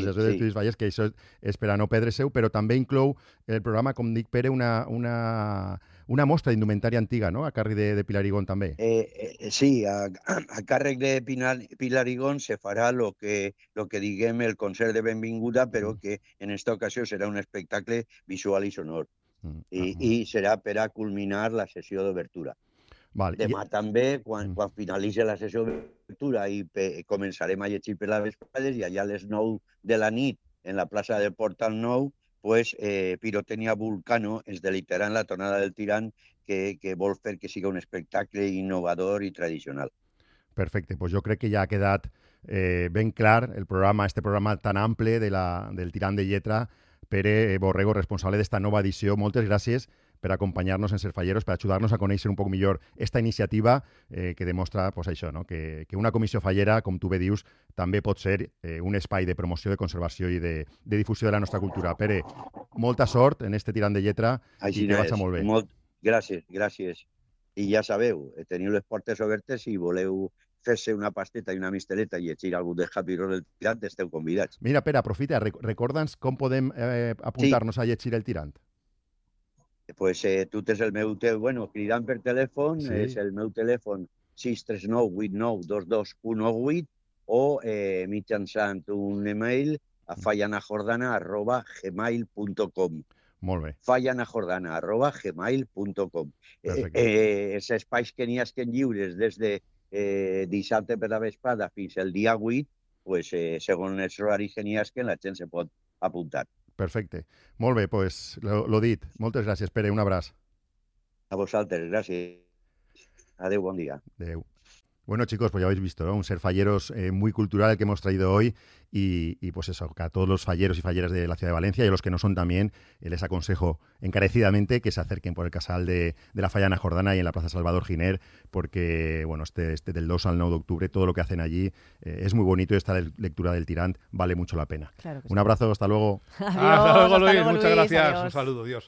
l'Associació d'Estudis Fallers, que això és per a no perdre-se-ho, però també inclou el programa, com dic, Pere, una mostra d'indumentària antiga, no?, a càrrec de Pilar Igón també. Sí, a càrrec de Pilar Igón se farà lo que diguem el concert de benvinguda, però que en esta ocasió serà un espectacle visual i sonor. I serà per a culminar la sessió d'obertura. Vale. Demà també, quan finalitzi la sessió d'obertura, i començarem a llegir per les vesprades, i allà a les 9 de la nit, en la plaça del Portal Nou, pues Pirotècnia Vulcano ens delicitarà en la tornada del Tirant, que vol fer que siga un espectacle innovador i tradicional. Perfecte, pues jo crec que ja ha quedat ben clar el programa, este programa tan ample del Tirant de Lletra. Pere Borrego, responsable d'esta nova edició, moltes gràcies per acompanyar-nos en Ser Falleros, per ajudar-nos a conèixer un poc millor esta iniciativa que demostra pues, això, no? que una comissió fallera, com tu bé dius, també pot ser un espai de promoció, de conservació i de difusió de la nostra cultura. Pere, molta sort en este Tirant de Lletra i que vagi molt bé. Gràcies. I ja sabeu, teniu les portes obertes i voleu fer-se una pasteta i una misteleta i llegir algú de Happy Roll del Tirant, esteu convidats. Mira, Pere, aprofita, recorda'ns com podem apuntar-nos a llegir el Tirant. Pues tu tens el meu cridant per telèfon, és el meu telèfon 639-8922-198 o mitjançant un email a fallanajordana@gmail.com. Molt bé. fallanajordana@gmail.com. Els espais que n'hi haguen lliures des de dissabte per la vesprada fins al dia 8, pues, segons els horaris que n'hi haguen, la gent se pot apuntar. Perfecte. Molt bé, pues lo dit. Moltes gràcies, Pere. Un abraç. A vosaltres, gràcies. Adeu, bon día. Adeu. Bueno, chicos, pues ya habéis visto, ¿no? Un Ser Falleros muy cultural el que hemos traído hoy y pues eso, que a todos los falleros y falleras de la ciudad de Valencia y a los que no son también, les aconsejo encarecidamente que se acerquen por el casal de la Fallana Jordana y en la Plaza Salvador Giner, porque, bueno, este del 2 al 9 de octubre, todo lo que hacen allí es muy bonito y esta lectura del Tirant vale mucho la pena. Claro que un abrazo, hasta luego. Adiós, hasta luego, Luis. Muchas Luis, gracias. adiós. Un saludo, Dios.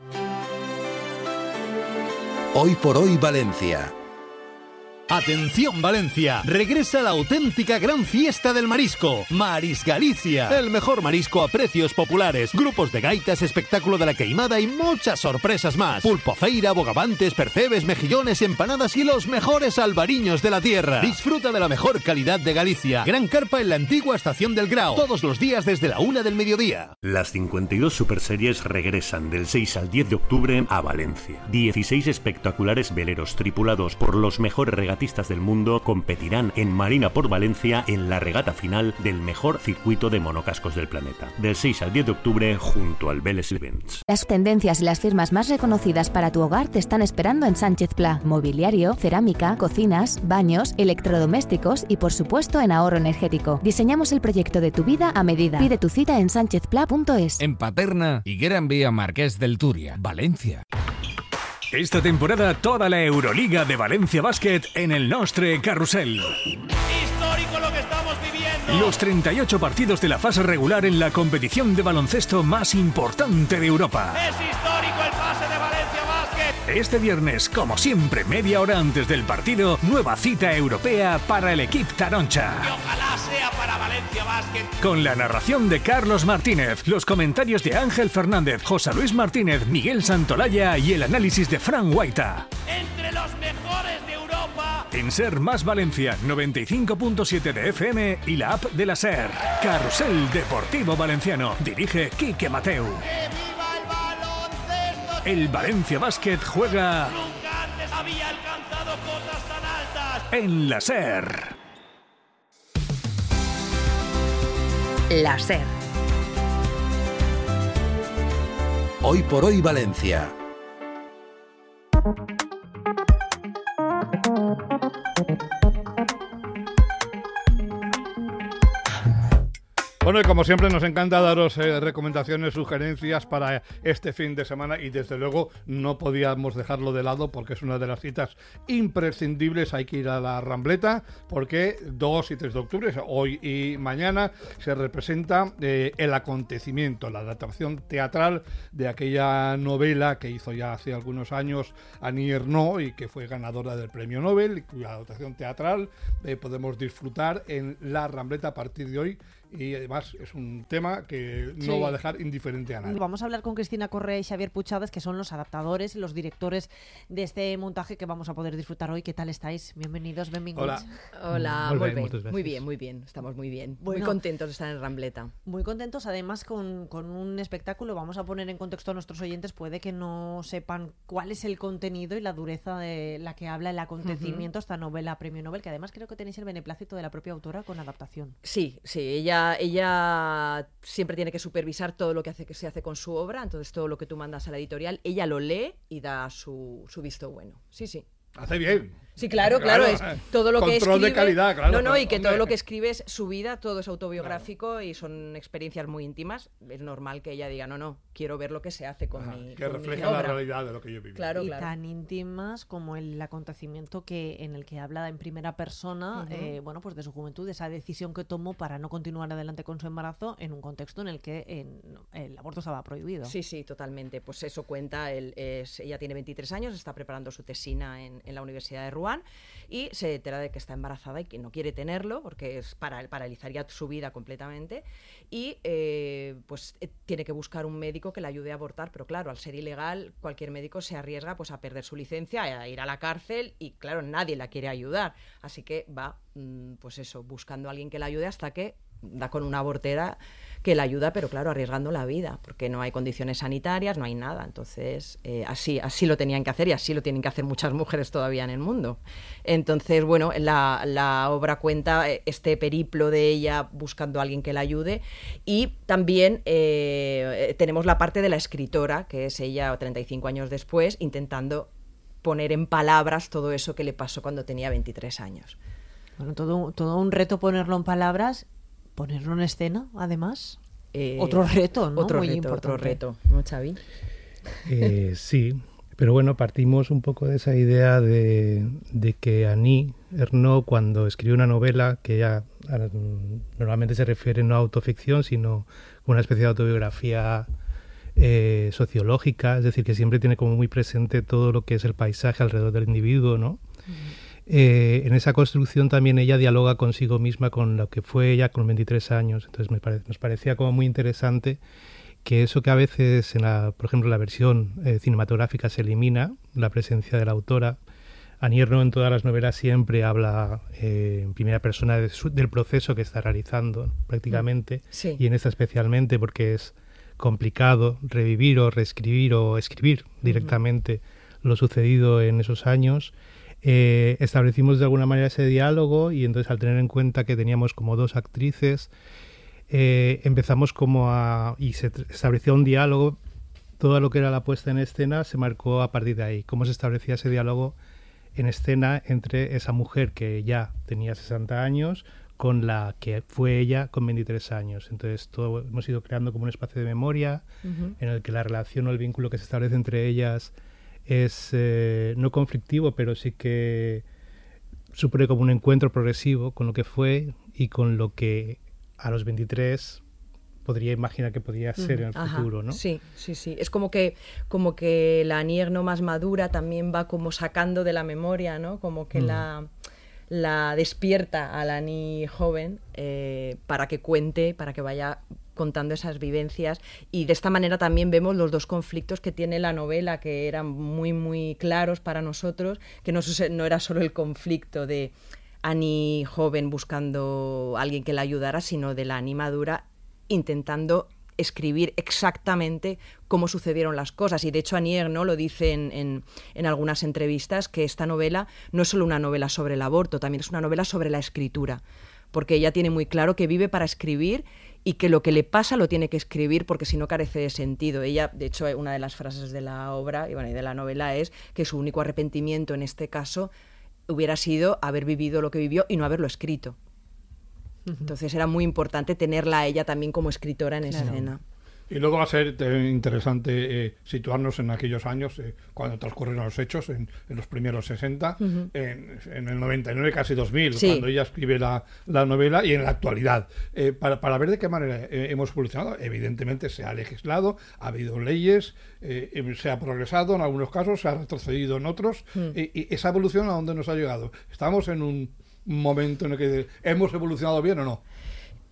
Hoy por hoy Valencia. Atención Valencia, regresa la auténtica gran fiesta del marisco, Maris Galicia, el mejor marisco a precios populares, grupos de gaitas, espectáculo de la queimada y muchas sorpresas más, pulpo feira, bogavantes, percebes, mejillones, empanadas y los mejores albariños de la tierra. Disfruta de la mejor calidad de Galicia, gran carpa en la antigua estación del Grao, todos los días desde la 1 del mediodía. Las 52 superseries regresan del 6 al 10 de octubre a Valencia. 16 espectaculares veleros tripulados por los mejores regatistas del mundo competirán en Marina por Valencia en la regata final del mejor circuito de monocascos del planeta. Del 6 al 10 de octubre junto al Vélez Events. Las tendencias y las firmas más reconocidas para tu hogar te están esperando en Sánchez Pla. Mobiliario, cerámica, cocinas, baños, electrodomésticos y por supuesto en ahorro energético. Diseñamos el proyecto de tu vida a medida. Pide tu cita en sanchezpla.es. En Paterna y Gran Vía Marqués del Turia, Valencia. Esta temporada toda la Euroliga de Valencia Basket en el Nostre Carrusel. Histórico lo que estamos viviendo. Los 38 partidos de la fase regular en la competición de baloncesto más importante de Europa. Es histórico el pase de Valencia Basket. Este viernes, como siempre, media hora antes del partido, nueva cita europea para el equipo Taroncha. Y ojalá sea para Valencia Basket. Con la narración de Carlos Martínez, los comentarios de Ángel Fernández, José Luis Martínez, Miguel Santolaya y el análisis de Fran Guaita. Entre los mejores de Europa. En Ser Más Valencia, 95.7 de FM y la app de la Ser. Carrusel Deportivo Valenciano. Dirige Quique Mateu. ¡Que viva el baloncesto! El Valencia Basket juega... Nunca antes había alcanzado cotas tan altas. En la Ser. La Ser. Hoy por hoy Valencia. Bueno, y como siempre nos encanta daros recomendaciones, sugerencias para este fin de semana y desde luego no podíamos dejarlo de lado porque es una de las citas imprescindibles. Hay que ir a la Rambleta porque 2 y 3 de octubre, hoy y mañana, se representa el acontecimiento, la adaptación teatral de aquella novela que hizo ya hace algunos años Annie Ernaux y que fue ganadora del Premio Nobel, y cuya adaptación teatral podemos disfrutar en la Rambleta a partir de hoy y además es un tema que no va a dejar indiferente a nadie. Vamos a hablar con Cristina Correa y Xavier Puchades, que son los adaptadores y los directores de este montaje que vamos a poder disfrutar hoy. ¿Qué tal estáis? Bienvenidos, benvinguts. Hola, muy bien. Estamos muy bien. Muy contentos de estar en Rambleta. Muy contentos, además con un espectáculo. Vamos a poner en contexto a nuestros oyentes, puede que no sepan cuál es el contenido y la dureza de la que habla el acontecimiento, esta novela Premio Nobel, que además creo que tenéis el beneplácito de la propia autora con adaptación. Sí, ella siempre tiene que supervisar todo lo que se hace con su obra, entonces todo lo que tú mandas a la editorial, ella lo lee y da su visto bueno. Sí. Hace bien. Sí, claro, es todo lo que escribe. Control de calidad, claro. Y que todo lo que escribe es su vida, todo es autobiográfico y son experiencias muy íntimas. Es normal que ella diga, no, quiero ver lo que se hace con mi que refleja la realidad de lo que yo viví. Claro. Tan íntimas como el acontecimiento en el que habla en primera persona, pues de su juventud, de esa decisión que tomó para no continuar adelante con su embarazo en un contexto en el que el aborto estaba prohibido. Sí, totalmente. Pues eso cuenta. Ella tiene 23 años, está preparando su tesina en la Universidad de Rouen y se entera de que está embarazada y que no quiere tenerlo porque paralizaría su vida completamente y tiene que buscar un médico que le ayude a abortar, pero claro, al ser ilegal cualquier médico se arriesga pues a perder su licencia, a ir a la cárcel y claro, nadie la quiere ayudar, así que va buscando a alguien que la ayude hasta que da con una abortera que la ayuda, pero claro, arriesgando la vida, porque no hay condiciones sanitarias, no hay nada. Entonces, así lo tenían que hacer y así lo tienen que hacer muchas mujeres todavía en el mundo. Entonces, bueno, la obra cuenta este periplo de ella buscando a alguien que la ayude y también tenemos la parte de la escritora, que es ella 35 años después, intentando poner en palabras todo eso que le pasó cuando tenía 23 años. Bueno, todo un reto ponerlo en palabras. Ponerlo en escena, además. Otro reto, ¿no? Otro reto, ¿no, Xavi? Sí, pero bueno, partimos un poco de esa idea de que Annie Ernaux, cuando escribió una novela, que ella normalmente se refiere no a autoficción, sino a una especie de autobiografía sociológica, es decir, que siempre tiene como muy presente todo lo que es el paisaje alrededor del individuo, ¿no? En esa construcción también ella dialoga consigo misma con lo que fue ella con 23 años. Entonces nos parecía como muy interesante que eso que a veces, por ejemplo, en la versión cinematográfica se elimina, la presencia de la autora. Annie Ernaux en todas las novelas siempre habla en primera persona del proceso que está realizando prácticamente, y en esta especialmente porque es complicado revivir o reescribir o escribir directamente lo sucedido en esos años. Establecimos de alguna manera ese diálogo y entonces al tener en cuenta que teníamos como dos actrices empezamos y se estableció un diálogo. Todo lo que era la puesta en escena se marcó a partir de ahí, cómo se establecía ese diálogo en escena entre esa mujer que ya tenía 60 años con la que fue ella con 23 años. Entonces hemos ido creando como un espacio de memoria en el que la relación o el vínculo que se establece entre ellas es no conflictivo, pero sí que supone como un encuentro progresivo con lo que fue y con lo que a los 23 podría imaginar que podría ser en el futuro, ¿no? Sí. Es como que la Annie Ernaux más madura también va como sacando de la memoria, ¿no? Como que la despierta a la Annie joven para que cuente, para que vaya contando esas vivencias, y de esta manera también vemos los dos conflictos que tiene la novela, que eran muy muy claros para nosotros, que no era solo el conflicto de Annie joven buscando a alguien que la ayudara, sino de la Annie madura intentando escribir exactamente cómo sucedieron las cosas. Y de hecho Annie Ernaux lo dice en algunas entrevistas, que esta novela no es solo una novela sobre el aborto, también es una novela sobre la escritura, porque ella tiene muy claro que vive para escribir y que lo que le pasa lo tiene que escribir porque si no carece de sentido. Ella, de hecho, una de las frases de la obra y de la novela es que su único arrepentimiento en este caso hubiera sido haber vivido lo que vivió y no haberlo escrito. Entonces era muy importante tenerla a ella también como escritora en escena. Y luego va a ser interesante situarnos en aquellos años, cuando transcurren los hechos, en los primeros 60, en el 99, casi 2000, cuando ella escribe la novela, y en la actualidad, para ver de qué manera hemos evolucionado. Evidentemente se ha legislado, ha habido leyes, se ha progresado en algunos casos, se ha retrocedido en otros, y esa evolución, ¿a dónde nos ha llegado? ¿Estamos en un momento en el que hemos evolucionado bien o no?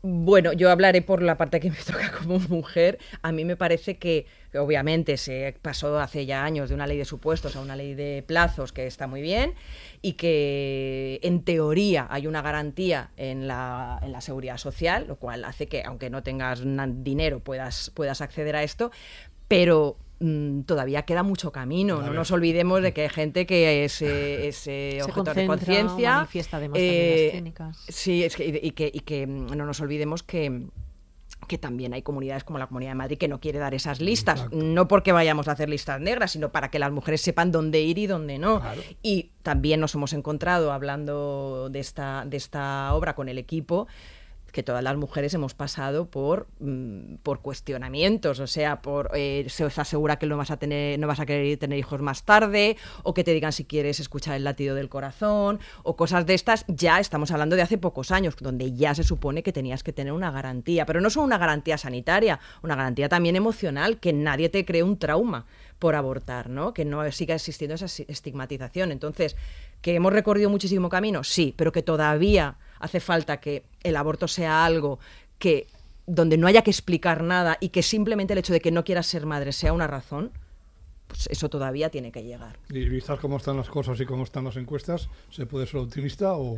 Bueno, yo hablaré por la parte que me toca como mujer. A mí me parece que obviamente se pasó hace ya años de una ley de supuestos a una ley de plazos, que está muy bien, y que en teoría hay una garantía en la seguridad social, lo cual hace que, aunque no tengas dinero, puedas acceder a esto, pero todavía queda mucho camino. No nos olvidemos de que hay gente que es objeto de conciencia, manifiesta además también las clínicas. Sí, y que no nos olvidemos que también hay comunidades como la Comunidad de Madrid que no quiere dar esas listas. Exacto. No porque vayamos a hacer listas negras, sino para que las mujeres sepan dónde ir y dónde no. Claro. Y también nos hemos encontrado, hablando de esta obra con el equipo, que todas las mujeres hemos pasado por cuestionamientos, o sea, se os asegura que no vas a querer tener hijos más tarde, o que te digan si quieres escuchar el latido del corazón, o cosas de estas. Ya estamos hablando de hace pocos años, donde ya se supone que tenías que tener una garantía, pero no solo una garantía sanitaria, una garantía también emocional, que nadie te cree un trauma por abortar, ¿no? Que no siga existiendo esa estigmatización. Entonces, ¿que hemos recorrido muchísimo camino? Sí, pero que todavía hace falta que el aborto sea algo donde no haya que explicar nada y que simplemente el hecho de que no quieras ser madre sea una razón, pues eso todavía tiene que llegar. Y vistas cómo están las cosas y cómo están las encuestas, ¿se puede ser optimista o...?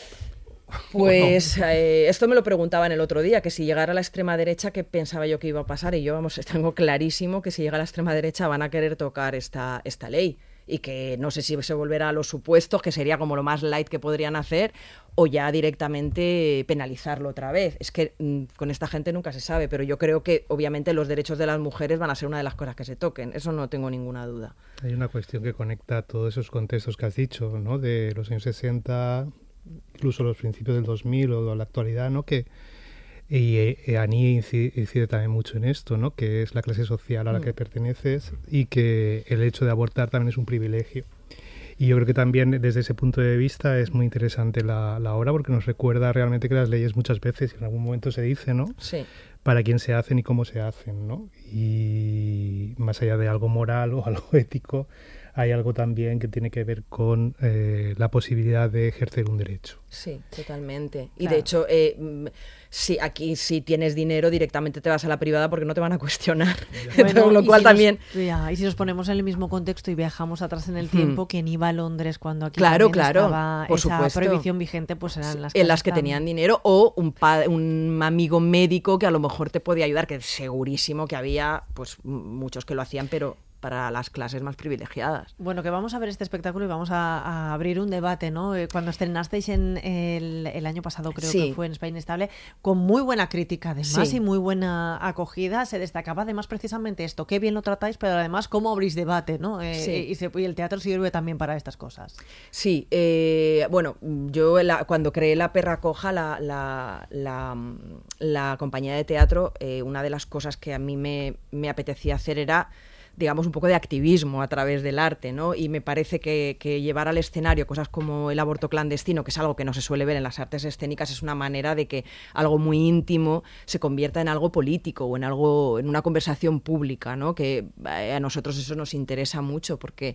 Pues esto me lo preguntaban el otro día, que si llegara la extrema derecha, ¿qué pensaba yo que iba a pasar? Y yo, tengo clarísimo que si llega la extrema derecha van a querer tocar esta ley. Y que no sé si se volverá a los supuestos, que sería como lo más light que podrían hacer, o ya directamente penalizarlo otra vez. Es que con esta gente nunca se sabe, pero yo creo que obviamente los derechos de las mujeres van a ser una de las cosas que se toquen, eso no tengo ninguna duda. Hay una cuestión que conecta todos esos contextos que has dicho, ¿no? De los años 60, incluso los principios del 2000 o la actualidad, ¿no? Y Annie incide también mucho en esto, ¿no? Que es la clase social a la que perteneces y que el hecho de abortar también es un privilegio. Y yo creo que también desde ese punto de vista es muy interesante la obra, porque nos recuerda realmente que las leyes muchas veces en algún momento se dice, ¿no? Sí. Para quién se hacen y cómo se hacen, ¿no? Y más allá de algo moral o algo ético, hay algo también que tiene que ver con la posibilidad de ejercer un derecho. Sí, totalmente. Y de hecho, aquí si tienes dinero directamente te vas a la privada porque no te van a cuestionar. Bueno, lo cual también... y si nos ponemos en el mismo contexto y viajamos atrás en el tiempo, que iba a Londres cuando aquí claro, estaba por esa supuesto. Prohibición vigente, pues eran las que tenían dinero, o un amigo médico que a lo mejor te podía ayudar, que segurísimo que había pues muchos que lo hacían, pero para las clases más privilegiadas. Bueno, que vamos a ver este espectáculo y vamos a abrir un debate, ¿no? Cuando estrenasteis en el año pasado, creo que fue en España Inestable, con muy buena crítica además y muy buena acogida, se destacaba además precisamente esto, qué bien lo tratáis, pero además cómo abrís debate, ¿no? Y el teatro sirve también para estas cosas. Sí, bueno, yo cuando creé La Perra Coja, la compañía de teatro, una de las cosas que a mí me apetecía hacer era, digamos, un poco de activismo a través del arte, ¿no? Y me parece que llevar al escenario cosas como el aborto clandestino, que es algo que no se suele ver en las artes escénicas, es una manera de que algo muy íntimo se convierta en algo político o en una conversación pública, ¿no? Que a nosotros eso nos interesa mucho porque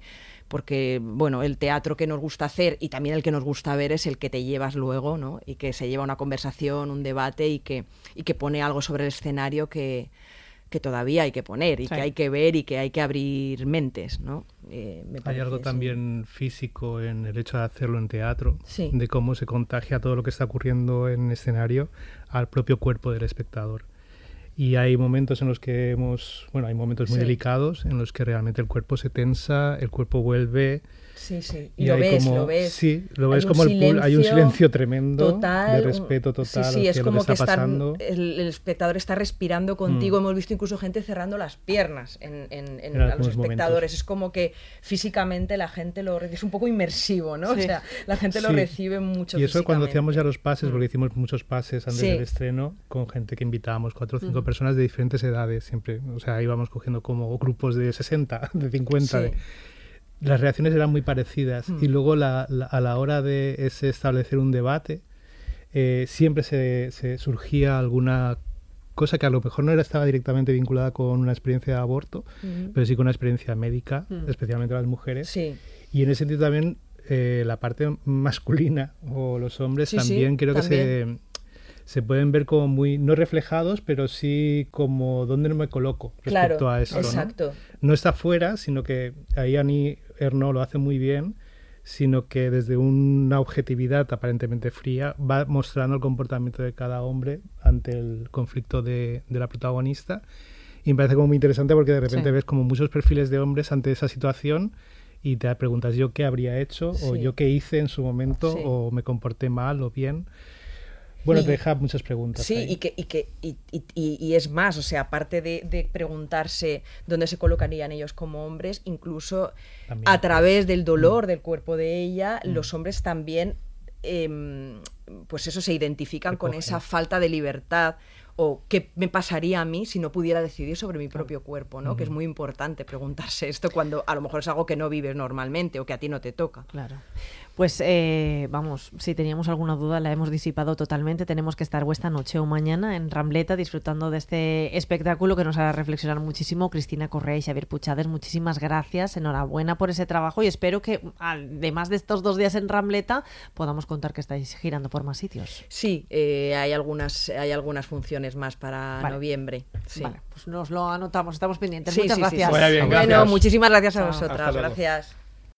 bueno, el teatro que nos gusta hacer y también el que nos gusta ver es el que te llevas luego, ¿no? Y que se lleva una conversación, un debate y que pone algo sobre el escenario que todavía hay que poner y que hay que ver y que hay que abrir mentes, ¿no? Hay algo también físico en el hecho de hacerlo en teatro, de cómo se contagia todo lo que está ocurriendo en escenario al propio cuerpo del espectador. Y hay momentos en los que hay momentos muy delicados en los que realmente el cuerpo se tensa, el cuerpo vuelve... Sí, y lo ves. Sí, lo ves como hay un silencio tremendo, de respeto total hacia es como lo que está pasando. El espectador está respirando contigo. Hemos visto incluso gente cerrando las piernas a los espectadores. Momentos. Es como que físicamente la gente es un poco inmersivo, ¿no? Sí. O sea, la gente lo recibe mucho. Y eso cuando hacíamos ya los pases, porque hicimos muchos pases antes del estreno, con gente que invitábamos, 4 o 5 personas de diferentes edades siempre. O sea, íbamos cogiendo como grupos de 60, de 50, las reacciones eran muy parecidas y luego a la hora de establecer un debate siempre se surgía alguna cosa que a lo mejor no estaba directamente vinculada con una experiencia de aborto, pero sí con una experiencia médica, especialmente las mujeres. Y en ese sentido también la parte masculina o los hombres también creo que se pueden ver como muy, no reflejados, pero sí como dónde no me coloco respecto a esto. Exacto. No está fuera, sino que ahí Annie Ernaux lo hace muy bien, sino que desde una objetividad aparentemente fría va mostrando el comportamiento de cada hombre ante el conflicto de la protagonista, y me parece como muy interesante porque de repente ves como muchos perfiles de hombres ante esa situación y te preguntas yo qué habría hecho o yo qué hice en su momento o me comporté mal o bien. Bueno, te deja muchas preguntas. Sí, y es más, o sea, aparte de preguntarse dónde se colocarían ellos como hombres, incluso también, a través del dolor del cuerpo de ella, los hombres también, pues eso, se identifican con esa falta de libertad, o qué me pasaría a mí si no pudiera decidir sobre mi propio cuerpo, ¿no? Que es muy importante preguntarse esto cuando a lo mejor es algo que no vives normalmente o que a ti no te toca. Claro. Pues vamos, si teníamos alguna duda la hemos disipado totalmente. Tenemos que estar o esta noche o mañana en Rambleta disfrutando de este espectáculo que nos hará reflexionar muchísimo. Cristina Correa y Xavier Puchades, muchísimas gracias, enhorabuena por ese trabajo y espero que además de estos 2 días en Rambleta podamos contar que estáis girando por más sitios. Sí, hay algunas funciones más para noviembre. Sí. Vale, pues nos lo anotamos, estamos pendientes. Sí, Muchas gracias. Vaya bien, gracias. Bueno, muchísimas gracias a vosotras. Gracias.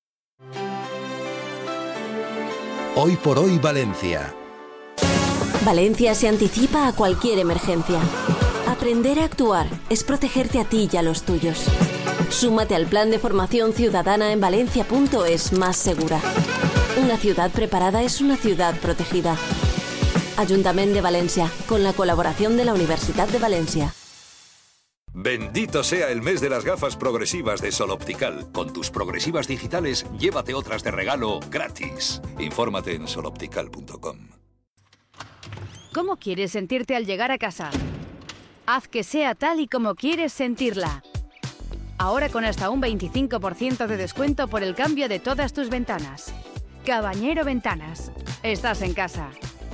Hoy por hoy Valencia. Valencia se anticipa a cualquier emergencia. Aprender a actuar es protegerte a ti y a los tuyos. Súmate al plan de formación ciudadana en valencia.es más segura. Una ciudad preparada es una ciudad protegida. Ayuntamiento de Valencia, con la colaboración de la Universidad de Valencia. Bendito sea el mes de las gafas progresivas de Sol Optical. Con tus progresivas digitales, llévate otras de regalo gratis. Infórmate en soloptical.com. ¿Cómo quieres sentirte al llegar a casa? Haz que sea tal y como quieres sentirla. Ahora con hasta un 25% de descuento por el cambio de todas tus ventanas. Cabañero Ventanas. Estás en casa.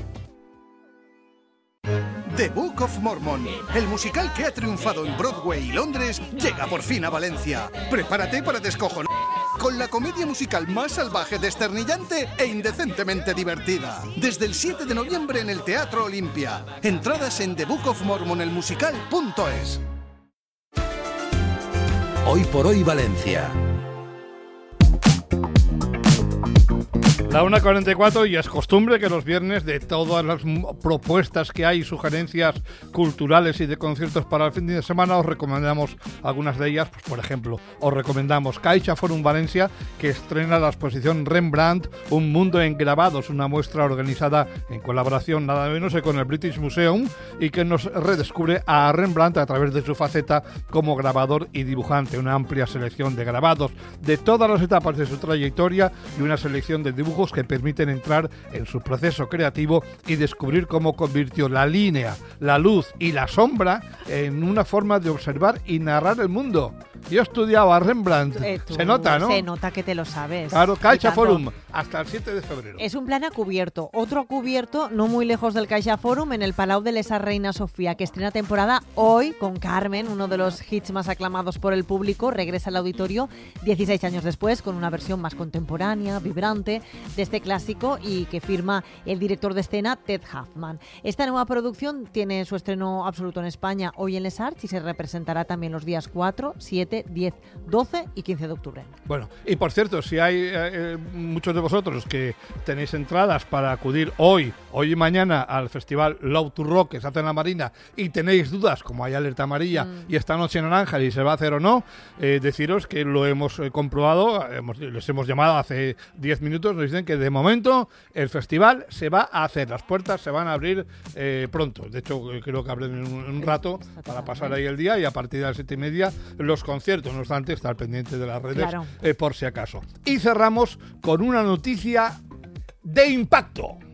The Book of Mormon, el musical que ha triunfado en Broadway y Londres, llega por fin a Valencia. Prepárate para descojonar con la comedia musical más salvaje, desternillante e indecentemente divertida. Desde el 7 de noviembre en el Teatro Olimpia. Entradas en thebookofmormonelmusical.es. Hoy por hoy Valencia. La 1:44 y es costumbre que los viernes, de todas las propuestas que hay, sugerencias culturales y de conciertos para el fin de semana, os recomendamos algunas de ellas. Pues, por ejemplo, os recomendamos CaixaForum Valencia, que estrena la exposición Rembrandt, un mundo en grabados, una muestra organizada en colaboración nada menos con el British Museum y que nos redescubre a Rembrandt a través de su faceta como grabador y dibujante. Una amplia selección de grabados de todas las etapas de su trayectoria y una selección de dibujos que permiten entrar en su proceso creativo y descubrir cómo convirtió la línea, la luz y la sombra en una forma de observar y narrar el mundo. Yo estudiaba a Rembrandt. Se nota, ¿no? Se nota que te lo sabes. Claro, CaixaForum, hasta el 7 de febrero. Es un plan a cubierto. Otro a cubierto, no muy lejos del CaixaForum, en el Palau de l'Esa Reina Sofía, que estrena temporada hoy con Carmen, uno de los hits más aclamados por el público. Regresa al auditorio 16 años después con una versión más contemporánea, vibrante, de este clásico y que firma el director de escena Ted Huffman. Esta nueva producción tiene su estreno absoluto en España hoy en Les Arts y se representará también los días 4, 7, 10, 12 y 15 de octubre. Bueno, y por cierto, si hay muchos de vosotros que tenéis entradas para acudir hoy y mañana al festival Love to Rock que se hace en la Marina y tenéis dudas, como hay alerta amarilla y esta noche en naranja y se va a hacer o no, deciros que lo hemos comprobado, les hemos llamado hace 10 minutos, nos dicen que de momento el festival se va a hacer, las puertas se van a abrir pronto. De hecho, creo que abren en un rato para pasar ahí el día y a partir de las 7:30 los conciertos. No obstante, estar pendiente de las redes, claro, por si acaso. Y cerramos con una noticia de impacto.